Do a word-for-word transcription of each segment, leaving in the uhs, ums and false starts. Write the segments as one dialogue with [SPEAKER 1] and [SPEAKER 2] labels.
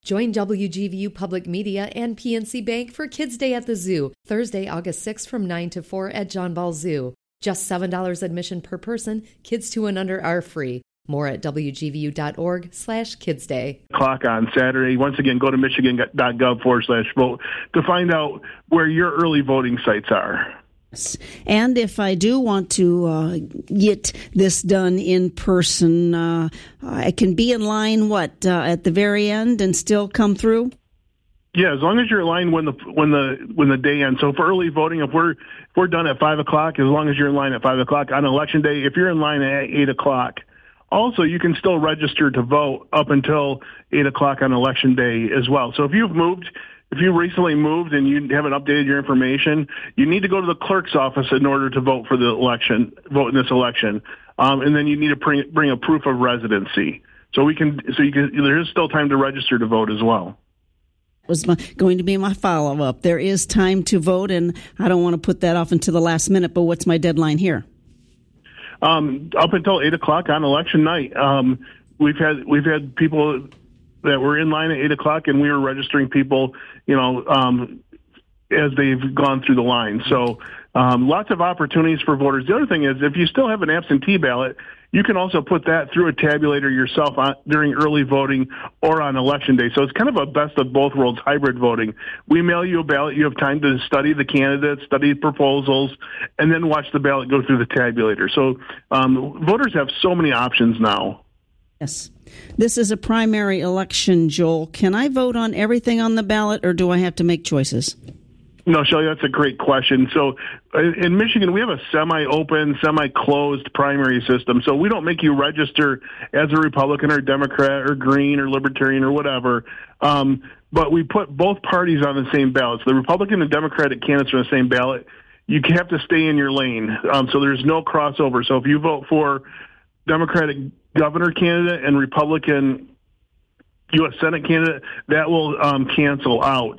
[SPEAKER 1] Join W G V U Public Media and P N C Bank for Kids Day at the Zoo, Thursday, August sixth from nine to four at John Ball Zoo. Just seven dollars admission per person. Kids two and under are free. More at W G V U dot org slash Kids Day.
[SPEAKER 2] Clock on Saturday. Once again, go to Michigan dot gov forward slash vote to find out where your early voting sites are.
[SPEAKER 3] And if I do want to uh, get this done in person, uh, I can be in line, what, uh, at the very end and still come through?
[SPEAKER 2] Yeah, as long as you're in line when the when the when the day ends. So for early voting, if we're if we're done at five o'clock, as long as you're in line at five o'clock on election day, if you're in line at eight o'clock, also you can still register to vote up until eight o'clock on election day as well. So if you've moved. If you recently moved and you haven't updated your information, you need to go to the clerk's office in order to vote for the election, vote in this election. Um, and then you need to bring, bring a proof of residency. So we can, so you can, there is still time to register to vote as well.
[SPEAKER 3] Was my, going to be my follow-up. There is time to vote, and I don't want to put that off until the last minute, but what's my deadline here?
[SPEAKER 2] Um, up until eight o'clock on election night. Um, we've had, we've had people that were in line at eight o'clock, and we were registering people, you know, um, as they've gone through the line. So um, lots of opportunities for voters. The other thing is, if you still have an absentee ballot, you can also put that through a tabulator yourself on, during early voting or on election day. So it's kind of a best of both worlds hybrid voting. We mail you a ballot. You have time to study the candidates, study proposals, and then watch the ballot go through the tabulator. So um, voters have so many options now.
[SPEAKER 3] Yes. This is a primary election, Joel. Can I vote on everything on the ballot, or do I have to make choices?
[SPEAKER 2] No, Shelley, that's a great question. So in Michigan, we have a semi-open, semi-closed primary system. So we don't make you register as a Republican or Democrat or Green or Libertarian or whatever. Um, but we put both parties on the same ballot. So the Republican and Democratic candidates are on the same ballot. You have to stay in your lane. Um, so there's no crossover. So if you vote for Democratic governor candidate and Republican U S Senate candidate, that will um, cancel out.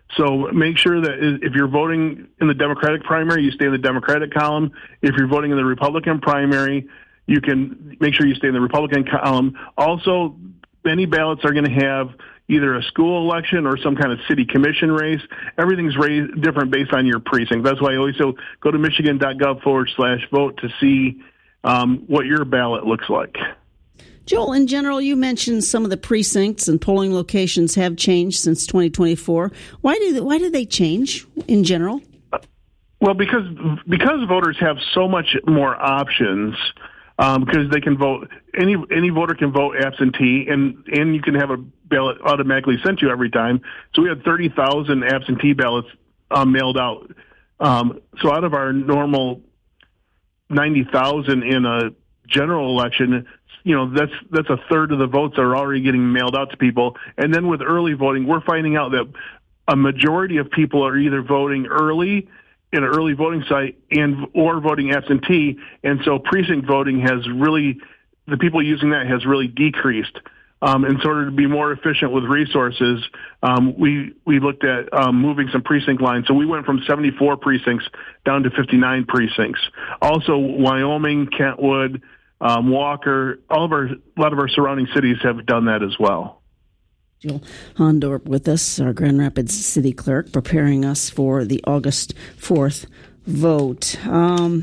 [SPEAKER 2] So make sure that if you're voting in the Democratic primary, you stay in the Democratic column. If you're voting in the Republican primary, you can make sure you stay in the Republican column. Also, many ballots are going to have either a school election or some kind of city commission race. Everything's raised, different based on your precinct. That's why I always say go to Michigan dot gov forward slash vote to see um, what your ballot looks like.
[SPEAKER 3] Joel, in general, you mentioned some of the precincts and polling locations have changed since twenty twenty-four. Why do they, why do they change in general?
[SPEAKER 2] Well, because because voters have so much more options. Um, because they can vote, any any voter can vote absentee, and, and you can have a ballot automatically sent to you every time. So we had thirty thousand absentee ballots um, mailed out. Um, so out of our normal ninety thousand in a general election, you know, that's that's a third of the votes are already getting mailed out to people. And then with early voting, we're finding out that a majority of people are either voting early in an early voting site and or voting absentee. And so precinct voting has really, the people using that has really decreased. Um, in order to be more efficient with resources, um, we we looked at um, moving some precinct lines. So we went from seventy-four precincts down to fifty-nine precincts. Also, Wyoming, Kentwood, Um, Walker, all of our, a lot of our surrounding cities have done that as well.
[SPEAKER 3] Joel Hondorp with us, our Grand Rapids City Clerk, preparing us for the August fourth vote. Um,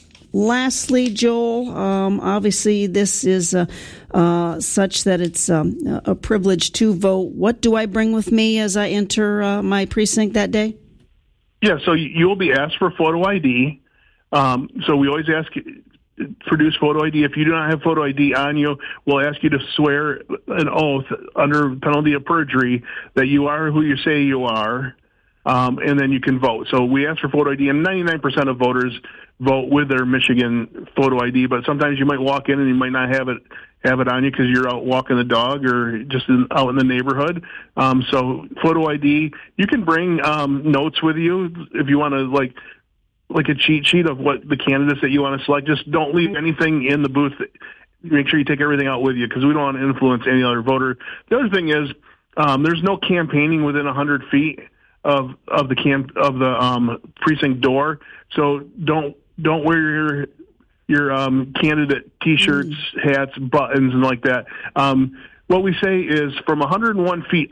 [SPEAKER 3] lastly, Joel, um, obviously this is uh, uh, such that it's um, a privilege to vote. What do I bring with me as I enter uh, my precinct that day?
[SPEAKER 2] Yeah, so you will be asked for photo I D. Um, so we always ask you, produce photo I D. If you do not have photo I D on you, we'll ask you to swear an oath under penalty of perjury that you are who you say you are, um, and then you can vote. So we ask for photo I D, and ninety-nine percent of voters vote with their Michigan photo I D, but sometimes you might walk in and you might not have it have it on you because you're out walking the dog or just in, out in the neighborhood. Um, so photo I D, you can bring um, notes with you if you want to, like, like a cheat sheet of what the candidates that you want to select. Just don't leave anything in the booth. Make sure you take everything out with you because we don't want to influence any other voter. The other thing is um, there's no campaigning within one hundred feet of of the camp of the um, precinct door. So don't don't wear your your um, candidate T-shirts, mm. hats, buttons, and like that. Um, what we say is from one hundred one feet